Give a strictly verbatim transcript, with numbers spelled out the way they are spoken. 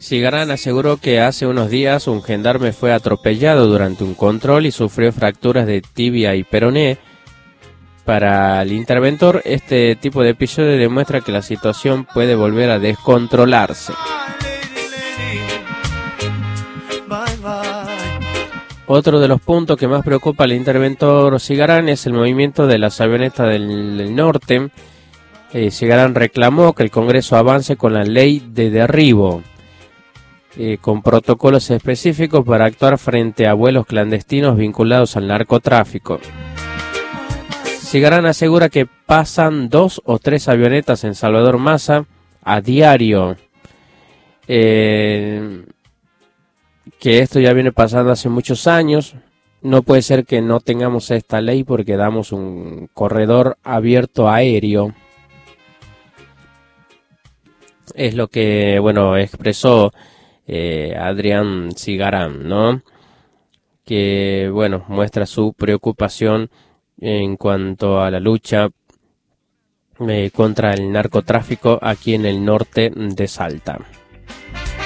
Cigarán aseguró que hace unos días un gendarme fue atropellado durante un control y sufrió fracturas de tibia y peroné. Para el interventor, este tipo de episodio demuestra que la situación puede volver a descontrolarse. Otro de los puntos que más preocupa al interventor Cigarán es el movimiento de las avionetas del, del norte. Eh, Cigarán reclamó que el Congreso avance con la ley de derribo, eh, con protocolos específicos para actuar frente a vuelos clandestinos vinculados al narcotráfico. Cigarán asegura que pasan dos o tres avionetas en Salvador Massa a diario. Eh, que esto ya viene pasando hace muchos años. No puede ser que no tengamos esta ley porque damos un corredor abierto aéreo. Es lo que, bueno, expresó eh, Adrián Cigarán, ¿no? Que, bueno, muestra su preocupación en cuanto a la lucha eh, contra el narcotráfico aquí en el norte de Salta.